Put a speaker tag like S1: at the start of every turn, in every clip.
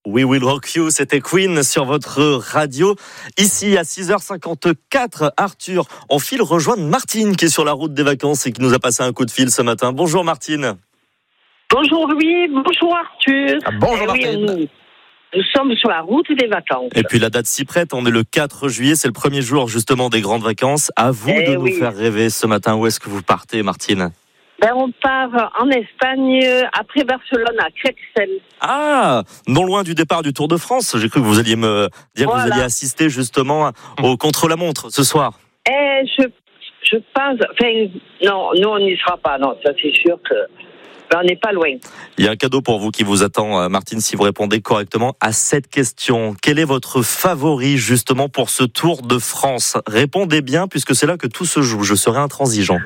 S1: We Will Rock You, c'était Queen sur votre radio. Ici, à 6h54, Arthur, on file rejoindre Martine qui est sur la route des vacances et qui nous a passé un coup de fil ce matin. Bonjour Martine.
S2: Bonjour Louis, bonjour Arthur.
S3: Bonjour Martine.
S2: Nous sommes sur la route des vacances.
S1: Et puis la date s'y prête, on est le 4 juillet, c'est le premier jour justement des grandes vacances. À vous de nous faire rêver ce matin. Où est-ce que vous partez Martine ?
S2: On part en Espagne, après Barcelone, à Crexel.
S1: Ah, non loin du départ du Tour de France. J'ai cru que vous alliez me dire que vous alliez assister justement au contre-la-montre ce soir.
S2: Je pense... non, nous on n'y sera pas, non, ça c'est sûr que... on n'est pas loin.
S1: Il y a un cadeau pour vous qui vous attend, Martine, si vous répondez correctement à cette question. Quel est votre favori, justement, pour ce Tour de France ? Répondez bien, puisque c'est là que tout se joue. Je serai intransigeant.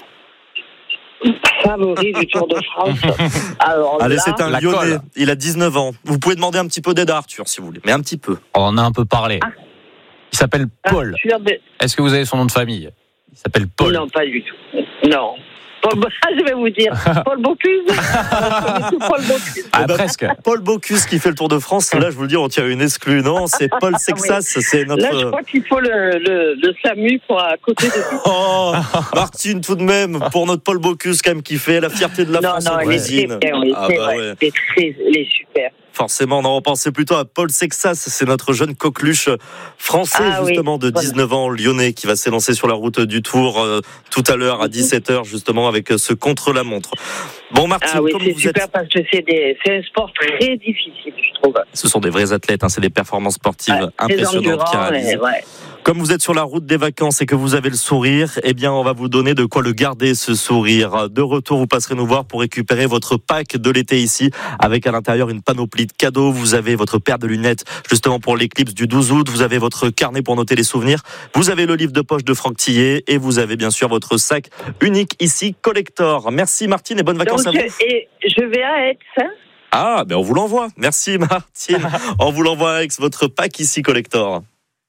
S2: Favori du Tour de France. Alors,
S1: allez, c'est un Lyonnais. Il a 19 ans. Vous pouvez demander un petit peu d'aide à Arthur, si vous voulez. Mais un petit peu.
S3: On en a un peu parlé. Il s'appelle Paul. Est-ce que vous avez son nom de famille ? Il s'appelle Paul.
S2: Non, pas du tout. Non. Je vais vous dire, Paul Bocuse. Paul Bocuse.
S3: Presque.
S1: Paul Bocuse qui fait le Tour de France. Là, je vous le dis, on tient une exclue. Non, c'est Paul Sexas. C'est notre.
S2: Là, je crois qu'il faut le SAMU pour à côté de tout.
S1: Oh, Martine, tout de même, pour notre Paul Bocuse, quand même, qui fait la fierté de la France en cuisine.
S2: Il est super.
S1: Forcément, on pensait plutôt à Paul Sexas, c'est notre jeune coqueluche français, justement, de 19 ans, lyonnais, qui va s'élancer sur la route du Tour tout à l'heure, à 17h, justement, avec ce contre-la-montre. Bon, Martine, comme
S2: c'est
S1: vous
S2: super
S1: êtes...
S2: parce que c'est un sport très difficile, je trouve.
S1: Ce sont des vrais athlètes, c'est des performances sportives impressionnantes qui réalisent. Comme vous êtes sur la route des vacances et que vous avez le sourire, eh bien, on va vous donner de quoi le garder, ce sourire. De retour, vous passerez nous voir pour récupérer votre pack de l'été ici, avec à l'intérieur une panoplie de cadeaux. Vous avez votre paire de lunettes, justement, pour l'éclipse du 12 août. Vous avez votre carnet pour noter les souvenirs. Vous avez le livre de poche de Franck Tillet. Et vous avez, bien sûr, votre sac unique ici, Collector. Merci, Martine, et bonnes vacances à vous.
S2: Et je vais à Aix.
S1: Ah, ben on vous l'envoie. Merci, Martine. On vous l'envoie avec votre pack ici, Collector.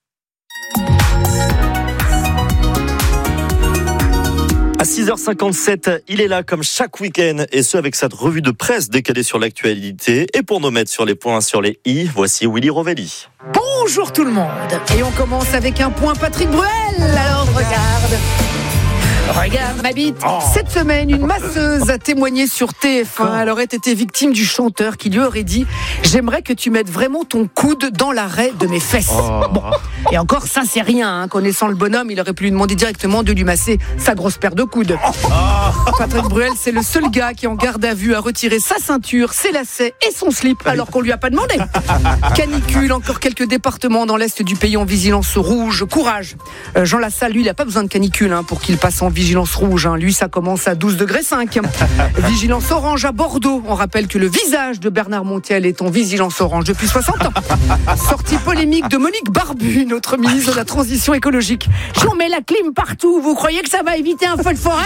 S1: À 6h57, il est là comme chaque week-end, et ce avec cette revue de presse décalée sur l'actualité. Et pour nous mettre sur les points, sur les i, voici Willy Rovelli.
S4: Bonjour tout le monde. Et on commence avec un point Patrick Bruel. Alors regarde ma bite. Cette semaine, une masseuse a témoigné sur TF1. Elle aurait été victime du chanteur qui lui aurait dit « J'aimerais que tu mettes vraiment ton coude dans l'arrêt de mes fesses. » Bon. Et encore, ça c'est rien. Connaissant le bonhomme, il aurait pu lui demander directement de lui masser sa grosse paire de coudes. Patrick Bruel, c'est le seul gars qui en garde à vue a retiré sa ceinture, ses lacets et son slip alors qu'on lui a pas demandé. Canicule, encore quelques départements dans l'est du pays en vigilance rouge. Courage. Jean Lassalle, lui, il a pas besoin de canicule pour qu'il passe en vigilance rouge. Lui, ça commence à 12,5 degrés. Vigilance orange à Bordeaux. On rappelle que le visage de Bernard Montiel est en vigilance orange depuis 60 ans. Sortie polémique de Monique Barbu, notre ministre de la Transition écologique. J'en mets la clim partout. Vous croyez que ça va éviter un feu de forêt ?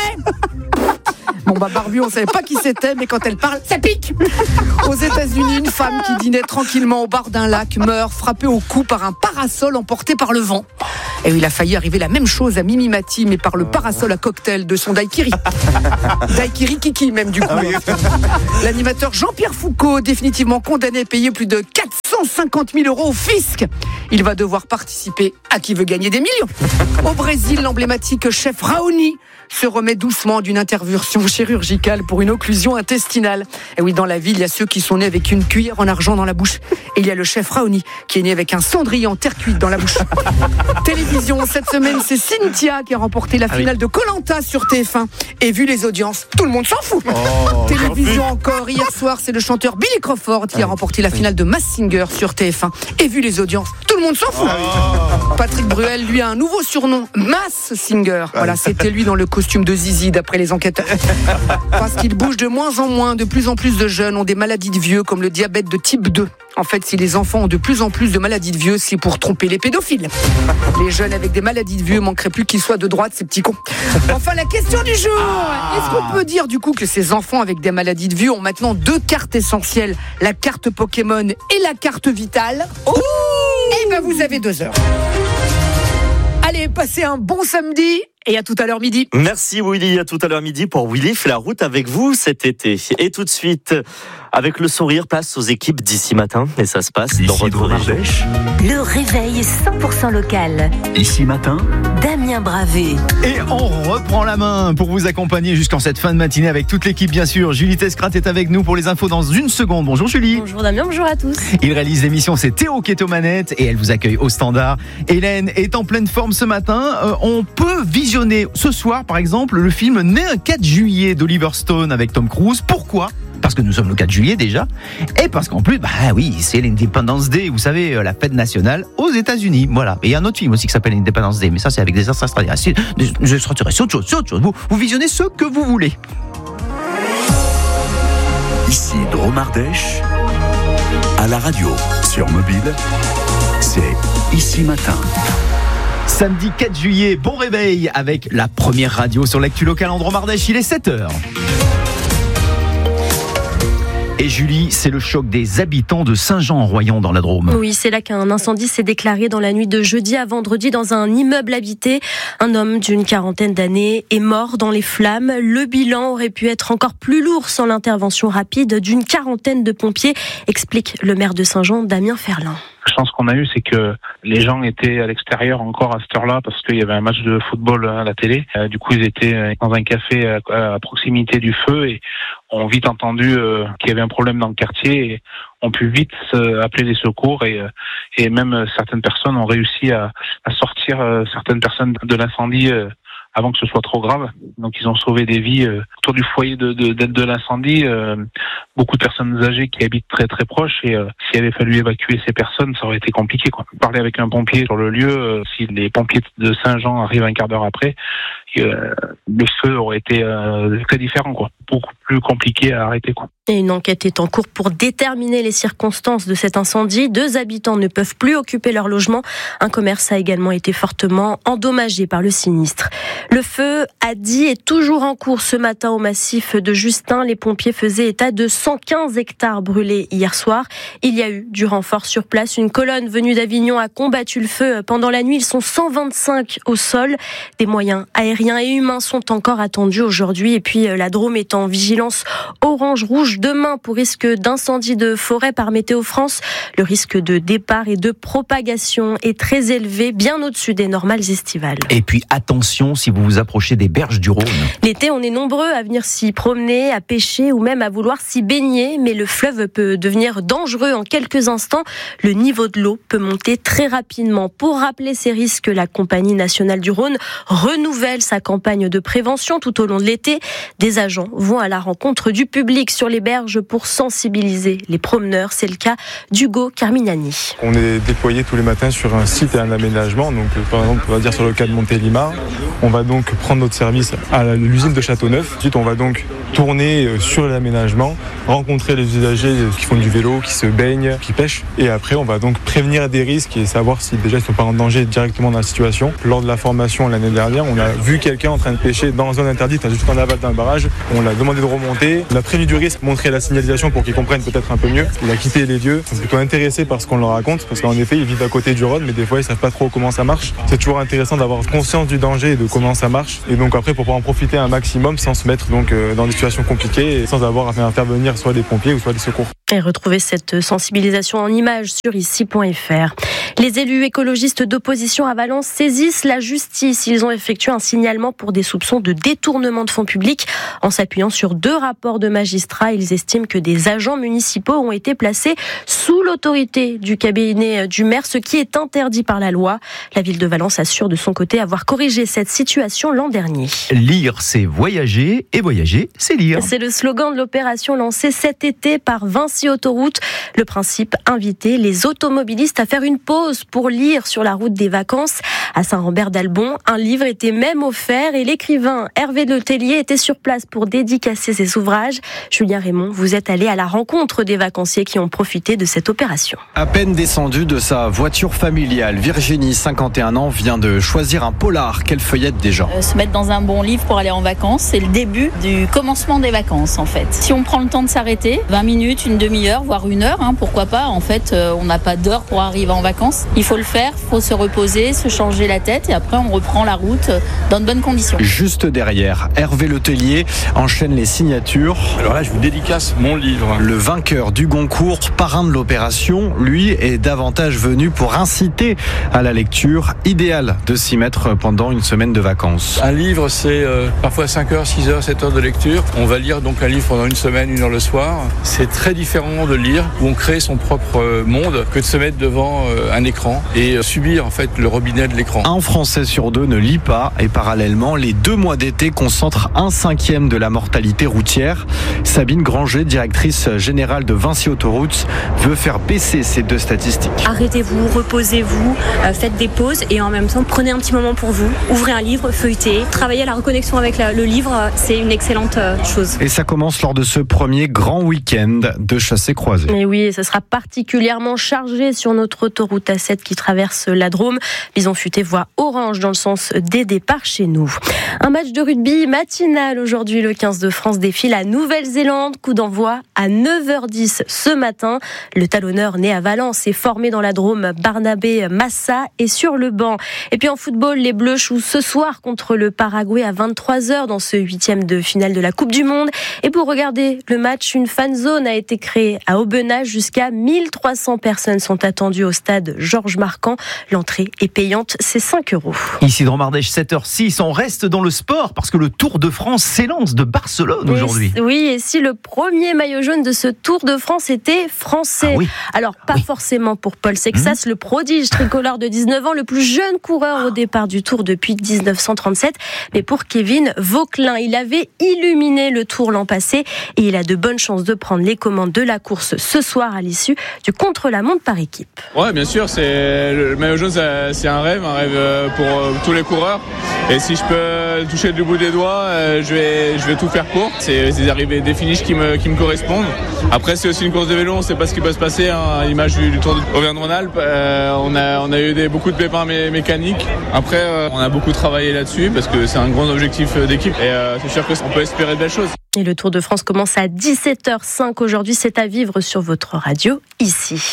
S4: Bon, Barbu, on savait pas qui c'était, mais quand elle parle, ça pique. Aux États-Unis, une femme qui dînait tranquillement au bord d'un lac meurt frappée au cou par un parasol emporté par le vent. Et il a failli arriver la même chose à Mimi Mati, mais par le parasol à cocktail de son daiquiri. Daiquiri Kiki, même, du coup. L'animateur Jean-Pierre Foucault, définitivement condamné à payer plus de 450 000 € au fisc. Il va devoir participer à Qui veut gagner des millions. Au Brésil, l'emblématique chef Raoni se remet doucement d'une intervention chirurgicale pour une occlusion intestinale. Et oui, dans la ville, il y a ceux qui sont nés avec une cuillère en argent dans la bouche. Et il y a le chef Raoni qui est né avec un cendrier en terre cuite dans la bouche. Télévision, cette semaine, c'est Cynthia qui a remporté la finale de Koh-Lanta sur TF1. Et vu les audiences, tout le monde s'en fout. Télévision encore, hier soir, c'est le chanteur Billy Crawford qui a remporté la finale de Masked Singer sur TF1. Et vu les audiences, tout le monde s'en fout. Patrick Bruel, lui, a un nouveau surnom, Masked Singer. Voilà, c'était lui dans le costume de Zizi, d'après les enquêteurs. Parce qu'il bouge de moins en moins, de plus en plus de jeunes ont des maladies de vieux, comme le diabète de type 2. En fait, si les enfants ont de plus en plus de maladies de vieux, c'est pour tromper les pédophiles. Les jeunes avec des maladies de vieux manqueraient plus qu'ils soient de droite, ces petits cons. Enfin, la question du jour. Est-ce qu'on peut dire du coup que ces enfants avec des maladies de vieux ont maintenant deux cartes essentielles, la carte Pokémon et la carte Vitale ? Eh ben, vous avez 2 heures. Allez, passez un bon samedi. Et à tout à l'heure midi.
S1: Merci Willy, à tout à l'heure midi pour Willy fait la route avec vous cet été. Et tout de suite, avec le sourire, place aux équipes d'ici matin. Et ça se passe dans votre région.
S5: Le réveil 100% local.
S6: Ici matin,
S5: Damien Bravé.
S7: Et on reprend la main pour vous accompagner jusqu'en cette fin de matinée avec toute l'équipe bien sûr. Julie Tescrat est avec nous pour les infos dans une seconde. Bonjour Julie.
S8: Bonjour Damien, bonjour à tous.
S7: Il réalise l'émission, c'est Théo qui est aux manettes et elle vous accueille au standard. Hélène est en pleine forme ce matin. On peut visionner ce soir par exemple le film Né un 4 juillet d'Oliver Stone avec Tom Cruise. Pourquoi ? Parce que nous sommes le 4 juillet déjà, et parce qu'en plus, oui, c'est l'Independence Day, vous savez, la fête nationale aux États-Unis. Voilà. Et il y a un autre film aussi qui s'appelle Independence Day, mais ça c'est avec des extraterrestres. C'est autre chose. Vous visionnez ce que vous voulez.
S6: ici Drôme Ardèche, à la radio, sur mobile, c'est Ici matin.
S7: Samedi 4 juillet, bon réveil avec la première radio sur l'actu locale en Drôme Ardèche, il est 7h. Et Julie, c'est le choc des habitants de Saint-Jean-en-Royan dans la Drôme.
S8: Oui, c'est là qu'un incendie s'est déclaré dans la nuit de jeudi à vendredi dans un immeuble habité. Un homme d'une 40aine d'années est mort dans les flammes. Le bilan aurait pu être encore plus lourd sans l'intervention rapide d'une 40aine de pompiers, explique le maire de Saint-Jean, Damien Ferland.
S9: La chance qu'on a eue, c'est que les gens étaient à l'extérieur encore à cette heure-là parce qu'il y avait un match de football à la télé. Du coup, ils étaient dans un café à proximité du feu et ont vite entendu qu'il y avait un problème dans le quartier et ont pu vite appeler les secours et même certaines personnes ont réussi à sortir certaines personnes de l'incendie avant que ce soit trop grave. Donc ils ont sauvé des vies autour du foyer de l'incendie. Beaucoup de personnes âgées qui habitent très très proches et s'il avait fallu évacuer ces personnes, ça aurait été compliqué, quoi. Parler avec un pompier sur le lieu, si les pompiers de Saint-Jean arrivent un quart d'heure après, le feu aurait été très différent, quoi. Beaucoup plus compliqué à arrêter, quoi.
S8: Et une enquête est en cours pour déterminer les circonstances de cet incendie. 2 habitants ne peuvent plus occuper leur logement. Un commerce a également été fortement endommagé par le sinistre. Le feu est toujours en cours ce matin au massif de Justin. Les pompiers faisaient état de 115 hectares brûlés hier soir. Il y a eu du renfort sur place. Une colonne venue d'Avignon a combattu le feu pendant la nuit. Ils sont 125 au sol. Des moyens aériens et humains sont encore attendus aujourd'hui. Et puis la Drôme est en vigilance orange-rouge demain pour risque d'incendie de forêt par Météo France. Le risque de départ et de propagation est très élevé, bien au-dessus des normales estivales.
S7: Et puis attention si vous vous approchez des berges du Rhône.
S8: L'été, on est nombreux à venir s'y promener, à pêcher ou même à vouloir s'y baigner, mais le fleuve peut devenir dangereux en quelques instants. Le niveau de l'eau peut monter très rapidement. Pour rappeler ces risques, la Compagnie nationale du Rhône renouvelle sa campagne de prévention tout au long de l'été. Des agents vont à la rencontre du public sur les berges pour sensibiliser les promeneurs. C'est le cas d'Hugo Carminani.
S10: On est déployé tous les matins sur un site et un aménagement. Donc, par exemple, on va dire sur le cas de Montélimar, on va donc prendre notre service à l'usine de Châteauneuf. Ensuite, on va donc tourner sur l'aménagement, rencontrer les usagers qui font du vélo, qui se baignent, qui pêchent. Et après, on va donc prévenir des risques et savoir si déjà ils ne sont pas en danger directement dans la situation. Lors de la formation l'année dernière, on a vu quelqu'un en train de pêcher dans la zone interdite, juste en aval d'un barrage. On l'a demandé de remonter. On a prévenu du risque, montré la signalisation pour qu'ils comprennent peut-être un peu mieux. Il a quitté les lieux. Ils sont plutôt intéressés par ce qu'on leur raconte parce qu'en effet, ils vivent à côté du Rhône, mais des fois, ils ne savent pas trop comment ça marche. C'est toujours intéressant d'avoir conscience du danger et de comment ça marche. Et donc après, pour pouvoir en profiter un maximum sans se mettre donc dans des situations compliquées et sans avoir à faire intervenir soit des pompiers ou soit des secours.
S8: Et retrouvez cette sensibilisation en images sur ici.fr. Les élus écologistes d'opposition à Valence saisissent la justice. Ils ont effectué un signalement pour des soupçons de détournement de fonds publics. En s'appuyant sur 2 rapports de magistrats, ils estiment que des agents municipaux ont été placés sous l'autorité du cabinet du maire, ce qui est interdit par la loi. La ville de Valence assure de son côté avoir corrigé cette situation l'an dernier.
S7: Lire, c'est voyager, et voyager, c'est lire.
S8: C'est le slogan de l'opération lancée cet été par Vinci Autoroute. Le principe, inviter les automobilistes à faire une pause pour lire sur la route des vacances. À Saint-Rambert-d'Albon, un livre était même offert et l'écrivain Hervé Letellier était sur place pour dédicacer ses ouvrages. Julien Raymond, vous êtes allé à la rencontre des vacanciers qui ont profité de cette opération.
S11: À peine descendue de sa voiture familiale, Virginie, 51 ans, vient de choisir un polar. Quelle feuillette déjà ?
S12: Se mettre dans un bon livre pour aller en vacances, c'est le début du commencement des vacances en fait. Si on prend le temps de s'arrêter, 20 minutes, une demi-heure, demi-heure, voire 1 heure, pourquoi pas. En fait, on n'a pas d'heure pour arriver en vacances. Il faut le faire, il faut se reposer, se changer la tête et après on reprend la route dans de bonnes conditions.
S11: Juste derrière, Hervé Letellier enchaîne les signatures.
S13: Alors là, je vous dédicace mon livre.
S11: Le vainqueur du Goncourt, parrain de l'opération, lui est davantage venu pour inciter à la lecture. Idéal de s'y mettre pendant une semaine de vacances.
S13: Un livre, c'est parfois 5 heures, 6 heures, 7 heures de lecture. On va lire donc un livre pendant une semaine, 1 heure le soir. C'est très différent de lire où on crée son propre monde que de se mettre devant un écran et subir en fait le robinet de l'écran.
S11: Un Français sur 2 ne lit pas et parallèlement, les 2 mois d'été concentrent 1/5 de la mortalité routière. Sabine Granger, directrice générale de Vinci Autoroutes, veut faire baisser ces 2 statistiques.
S14: Arrêtez-vous, reposez-vous, faites des pauses et en même temps prenez un petit moment pour vous. Ouvrez un livre, feuilletez, travaillez à la reconnexion avec le livre, c'est une excellente chose.
S11: Et ça commence lors de ce premier grand week-end de chassé-croisé.
S8: Et oui, ce sera particulièrement chargé sur notre autoroute A7 qui traverse la Drôme. Bison Futé voit orange dans le sens des départs chez nous. Un match de rugby matinal aujourd'hui. Le 15 de France défie la Nouvelle-Zélande. Coup d'envoi à 9h10 ce matin. Le talonneur né à Valence est formé dans la Drôme. Barnabé Massa est sur le banc. Et puis en football, les Bleus jouent ce soir contre le Paraguay à 23h dans ce 8e de finale de la Coupe du Monde. Et pour regarder le match, une fan zone a été créée à Aubenas. Jusqu'à 1300 personnes sont attendues au stade Georges Marquand. L'entrée est payante, c'est 5 €.
S7: Ici Dromardèche, 7h06, on reste dans le sport parce que le Tour de France s'élance de Barcelone aujourd'hui.
S8: Oui, et si le premier maillot jaune de ce Tour de France était français. Alors, pas forcément pour Paul Sexas, le prodige tricolore de 19 ans, le plus jeune coureur au départ du Tour depuis 1937, mais pour Kevin Vauquelin. Il avait illuminé le Tour l'an passé et il a de bonnes chances de prendre les commandes de la course ce soir à l'issue du contre-la-montre par équipe.
S15: Ouais, bien sûr, le maillot jaune, c'est un rêve pour tous les coureurs. Et si je peux toucher du bout des doigts, je vais tout faire pour. C'est des arrivées, des finishes qui me correspondent. Après, c'est aussi une course de vélo, on ne sait pas ce qui peut se passer. À l'image du Tour d'Auvergne-Rhône-Alpes, on a eu beaucoup de pépins mécaniques. Après, on a beaucoup travaillé là-dessus parce que c'est un grand objectif d'équipe. Et c'est sûr qu'on peut espérer de belles choses.
S8: Et le Tour de France commence à 17h05 aujourd'hui. C'est à vivre sur votre radio ici.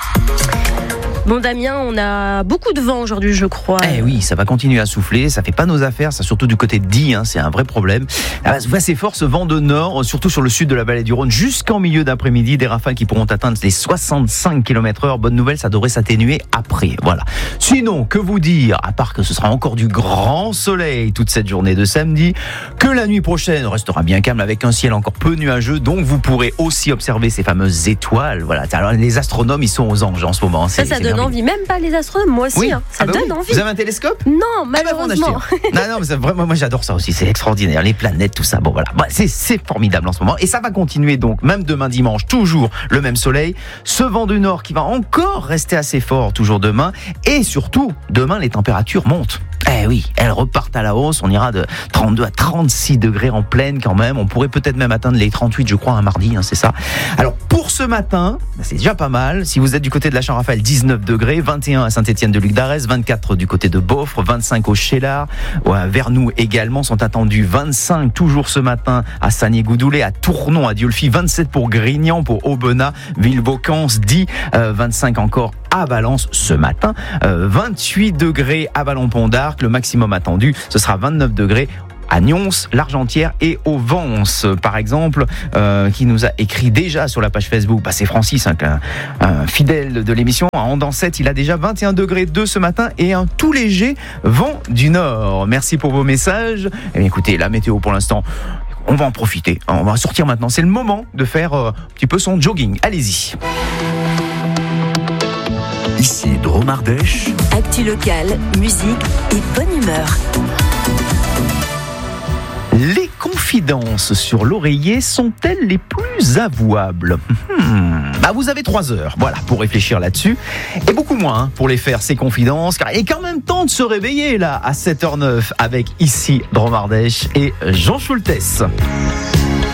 S8: Bon Damien, on a beaucoup de vent aujourd'hui, je crois.
S7: Eh oui, ça va continuer à souffler, ça fait pas nos affaires, ça surtout du côté de Die, c'est un vrai problème. C'est fort ce vent de nord, surtout sur le sud de la vallée du Rhône, jusqu'en milieu d'après-midi, des rafales qui pourront atteindre les 65 km/h. Bonne nouvelle, ça devrait s'atténuer après. Voilà. Sinon, que vous dire, à part que ce sera encore du grand soleil toute cette journée de samedi, que la nuit prochaine restera bien calme avec un ciel encore peu nuageux, donc vous pourrez aussi observer ces fameuses étoiles. Voilà. Alors les astronomes, ils sont aux anges en ce moment.
S8: Ça donne envie, même pas les astronomes, moi aussi, ça donne envie.
S7: Vous avez un télescope ?
S8: Non, malheureusement.
S7: Non, mais vraiment, moi j'adore ça aussi, c'est extraordinaire, les planètes, tout ça, bon voilà, c'est formidable en ce moment, et ça va continuer donc, même demain dimanche, toujours le même soleil, ce vent du nord qui va encore rester assez fort, toujours demain, et surtout, demain les températures montent. Eh oui, elles repartent à la hausse, on ira de 32 à 36 degrés en pleine quand même, on pourrait peut-être même atteindre les 38 je crois un mardi, c'est ça. Alors pour ce matin, c'est déjà pas mal, si vous êtes du côté de la Champ-Raphaël, 19 degrés, 21 à Saint-Étienne-de-Luc-d'Arès, 24 du côté de Beaufre, 25 au Cheylard, à Vernoux également sont attendus, 25 toujours ce matin à Sagné-Goudoulé, à Tournon, à Dieulefit, 27 pour Grignan, pour Aubenas, Villevaucans, Die, 25 encore à Valence ce matin, 28 degrés à Vallon-Pont d'Arc, le maximum attendu, ce sera 29 degrés à Nyons, l'Argentière et au Vence, par exemple, qui nous a écrit déjà sur la page Facebook. C'est Francis, un fidèle de l'émission. À Andancette, il a déjà 21 degrés 2 ce matin et un tout léger vent du nord. Merci pour vos messages. Et écoutez, la météo pour l'instant, on va en profiter. On va sortir maintenant. C'est le moment de faire un petit peu son jogging. Allez-y.
S6: Ici Dromardèche.
S5: Actu locale, musique et bonne humeur.
S7: Les confidences sur l'oreiller sont-elles les plus avouables ? Vous avez 3 heures, voilà, pour réfléchir là-dessus. Et beaucoup moins pour les faire, ces confidences, car il est quand même temps de se réveiller là, à 7h09, avec ici Dromardèche et Jean Schultes.